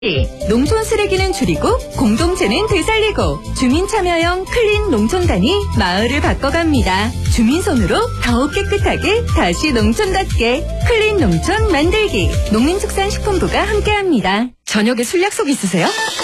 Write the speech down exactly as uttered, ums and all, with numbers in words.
농촌 쓰레기는 줄이고 공동체는 되살리고 주민 참여형 클린 농촌단이 마을을 바꿔갑니다. 주민 손으로 더욱 깨끗하게 다시 농촌답게 클린 농촌 만들기. 농림축산식품부가 함께합니다. 저녁에 술 약속 있으세요?